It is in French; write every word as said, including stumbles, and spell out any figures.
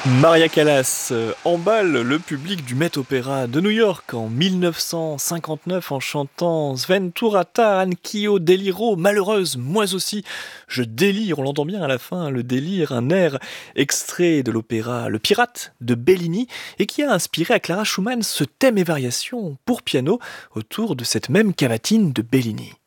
Maria Callas euh, emballe le public du Met Opera de New York en mille neuf cent cinquante-neuf en chantant Sventurata anch'io deliro, malheureuse, moi aussi, je délire, on l'entend bien à la fin, le délire, un air extrait de l'opéra Le Pirate de Bellini et qui a inspiré à Clara Schumann ce thème et variation pour piano autour de cette même cavatine de Bellini.